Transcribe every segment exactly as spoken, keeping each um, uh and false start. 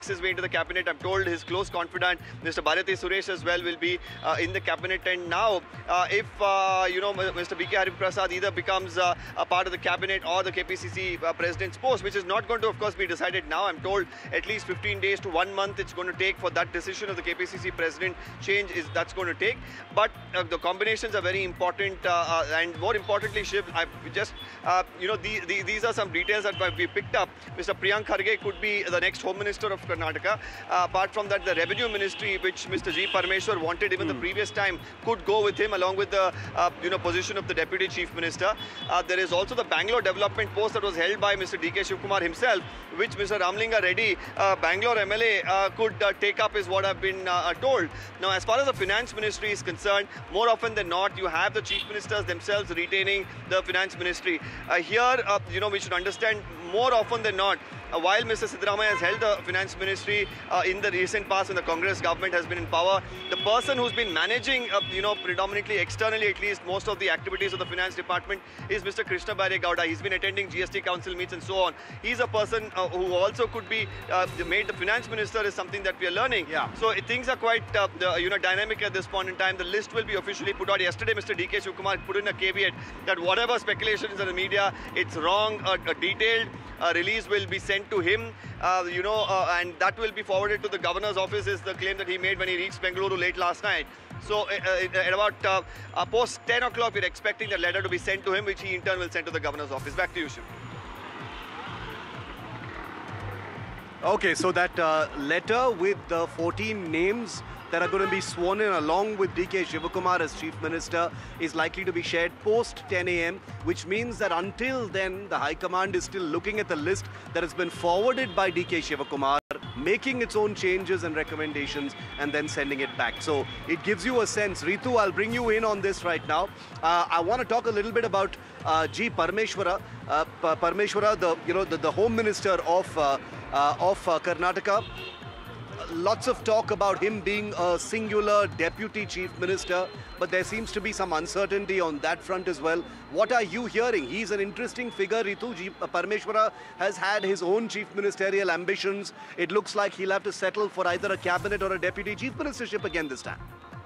his way into the cabinet. I'm told his close confidant, Mister Bharati Suresh, as well, will be uh, in the cabinet. And now, uh, if uh, you know, Mister B K Hariprasad either becomes uh, a part of the cabinet or the K P C C uh, president's post, which is not going to, of course, be decided now. I'm told at least fifteen days to one month it's going to take for that decision of the K P C C president change is that's going to take. But uh, the combinations are very important, uh, uh, and more importantly, Shiv, I just uh, you know, the, the, these are some details that we picked up. Mister Priyank Kharge could be the next Home Minister of Karnataka. Uh, apart from that, the Revenue Ministry, which Mister G. Parmeshwar wanted even mm. the previous time, could go with him, along with the uh, you know position of the Deputy Chief Minister. Uh, there is also the Bangalore Development post that was held by Mister D K Shivkumar himself, which Mister Ramlinga Reddy, uh, Bangalore M L A, uh, could uh, take up, is what I've been uh, told. Now, as far as the Finance Ministry is concerned, more often than not, you have the Chief Ministers themselves retaining the Finance Ministry. Uh, here, uh, you know, we should understand more often than not, Uh, while Mister Siddaramaiah has held the Finance Ministry uh, in the recent past when the Congress government has been in power, the person who's been managing, uh, you know, predominantly externally at least, most of the activities of the Finance Department is Mister Krishna Baire Gowda. He's been attending G S T Council meets and so on. He's a person uh, who also could be uh, made the Finance Minister, is something that we are learning. Yeah. So uh, things are quite, uh, the, you know, dynamic at this point in time. The list will be officially put out. Yesterday, Mister D K Shivkumar put in a caveat that whatever speculations in the media, it's wrong. Uh, a detailed uh, release will be sent to him, uh, you know, uh, and that will be forwarded to the governor's office, is the claim that he made when he reached Bengaluru late last night. So uh, uh, at about uh, uh, post ten o'clock, we're expecting that letter to be sent to him, which he in turn will send to the governor's office. Back to you, Shiv. Okay, so that uh, letter with the fourteen names that are going to be sworn in along with D K Shivakumar as Chief Minister is likely to be shared post ten A M, which means that until then, the High Command is still looking at the list that has been forwarded by D K Shivakumar, making its own changes and recommendations, and then sending it back. So it gives you a sense. Ritu, I'll bring you in on this right now. Uh, I want to talk a little bit about uh, G. Parmeshwara, uh, Parmeshwara, the you know the, the Home Minister of uh, uh, of uh, Karnataka. Lots of talk about him being a singular Deputy Chief Minister, but there seems to be some uncertainty on that front as well. What are you hearing? He's an interesting figure, Ritu. G. Parmeshwara has had his own chief ministerial ambitions. It looks like he'll have to settle for either a cabinet or a Deputy Chief Ministership again this time.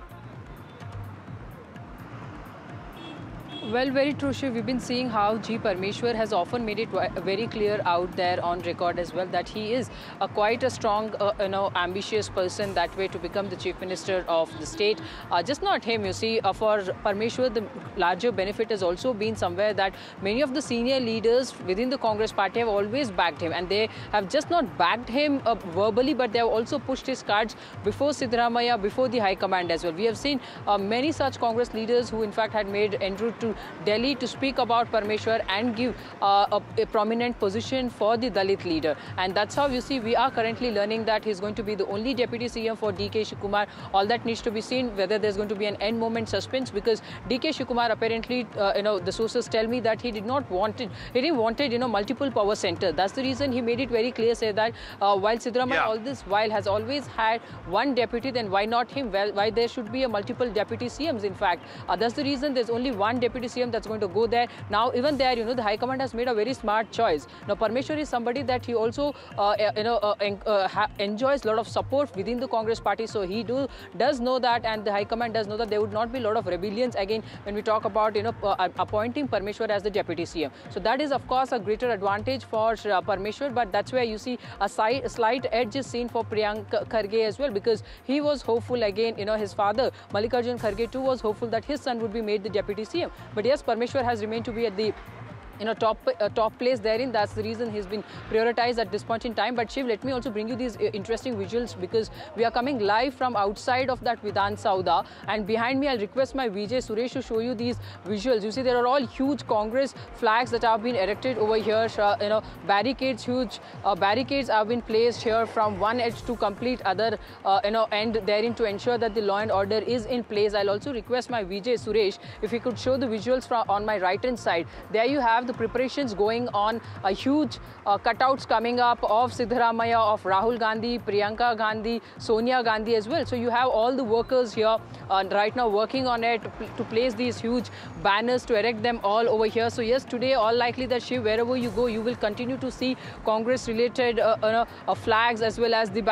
Well, very true, Shiv. We've been seeing how G. Parmeshwar has often made it very clear out there on record as well that he is a quite a strong, uh, you know, ambitious person that way to become the Chief Minister of the state. Uh, just not him, you see. Uh, for Parmeshwar, the larger benefit has also been somewhere that many of the senior leaders within the Congress party have always backed him, and they have just not backed him uh, verbally, but they have also pushed his cards before Siddaramaiah, before the High Command as well. We have seen uh, many such Congress leaders who, in fact, had made en route to Delhi to speak about Parmeshwar and give uh, a, a prominent position for the Dalit leader. And that's how you see we are currently learning that he's going to be the only Deputy C M for D K Shivkumar. All that needs to be seen, whether there's going to be an end moment suspense, because D K Shivkumar apparently, uh, you know, the sources tell me that he did not want it. He didn't wanted, you know, multiple power center. That's the reason he made it very clear, say that uh, while Siddaramaiah yeah. all this while has always had one deputy, then why not him? Well, why there should be a multiple Deputy C Ms, in fact. Uh, that's the reason there's only one Deputy C M that's going to go there. Now, even there, you know, the High Command has made a very smart choice. Now, Parmeshwar is somebody that he also, uh, you know, uh, uh, ha enjoys a lot of support within the Congress party. So he do does know that, and the High Command does know that there would not be a lot of rebellions again when we talk about, you know, uh, appointing Parmeshwar as the Deputy C M. So that is, of course, a greater advantage for uh, Parmeshwar. But that's where you see a, side, a slight edge is seen for Priyank Kharge as well, because he was hopeful again. You know, his father Mallikarjun Kharge too was hopeful that his son would be made the Deputy C M. But yes, Parmeshwar has remained to be at the you know, top uh, top place therein. That's the reason he's been prioritized at this point in time. But Shiv, let me also bring you these uh, interesting visuals, because we are coming live from outside of that Vidhan Sauda, and behind me I'll request my V J Suresh to show you these visuals. You see there are all huge Congress flags that have been erected over here. Uh, you know, barricades, huge uh, barricades have been placed here from one edge to complete other uh, you know end therein to ensure that the law and order is in place. I'll also request my V J Suresh if he could show the visuals from on my right hand side. There you have the preparations going on, a huge uh, cutouts coming up of Siddaramaiah, of Rahul Gandhi, Priyanka Gandhi, Sonia Gandhi as well. So you have all the workers here uh, right now working on it to, to place these huge banners, to erect them all over here. So yes, today all likely that Shiv, wherever you go, you will continue to see Congress related uh, uh, uh, flags as well as the